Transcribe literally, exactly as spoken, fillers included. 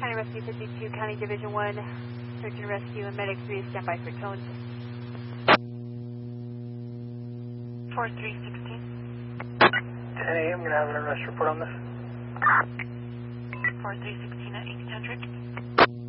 County Rescue fifty-two, County Division one, Search and Rescue, and Medic three, stand by for tones. four three sixteen. ten A M, going to have an arrest report on this. four three sixteen at eighteen hundred.